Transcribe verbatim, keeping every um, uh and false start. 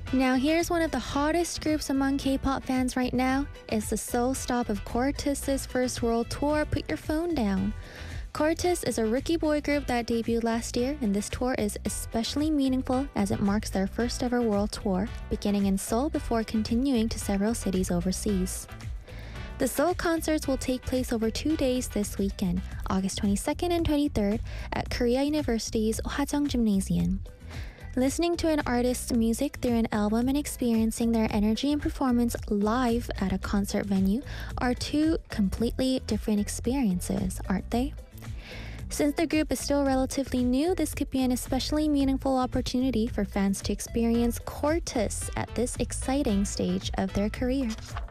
Now here's one of the hottest groups among K-pop fans right now. It's the sole stop of Cortez's first world tour, Put Your Phone Down. Cortez is a rookie boy group that debuted last year, and this tour is especially meaningful as it marks their first ever world tour, beginning in Seoul before continuing to several cities overseas. The Seoul concerts will take place over two days this weekend, August twenty-second and twenty-third, at Korea University's Hwajong Gymnasium. Listening to an artist's music through an album and experiencing their energy and performance live at a concert venue are two completely different experiences, aren't they? Since the group is still relatively new, this could be an especially meaningful opportunity for fans to experience Cortez at this exciting stage of their career.